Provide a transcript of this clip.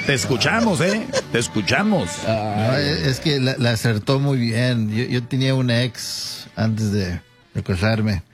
Te escuchamos, te escuchamos. No, es que la acertó muy bien. Yo tenía una ex antes de casarme.